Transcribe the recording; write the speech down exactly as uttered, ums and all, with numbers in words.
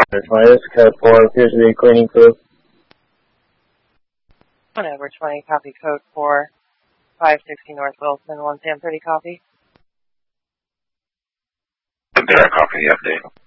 twenty, this is code four, appears to be a cleaning crew. one over twenty, copy code four, five sixty North Wilson, one Sam thirty, copy. There, I copy the update.